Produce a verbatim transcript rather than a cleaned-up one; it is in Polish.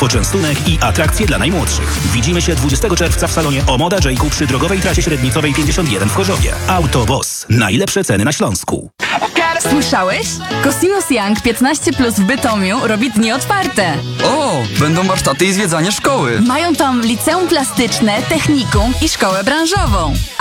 poczęstunek i atrakcje dla najmłodszych. Widzimy się dwudziestego czerwca w salonie Omoda Jayku przy drogowej trasie średnicowej pięćdziesiąt jeden w Chorzowie. Autoboss. Najlepsze ceny na Śląsku. Słyszałeś? Cosmos Young piętnaście plus w Bytomiu robi dni otwarte. O, będą warsztaty i zwiedzanie szkoły. Mają tam liceum plastyczne, technikum i szkołę branżową.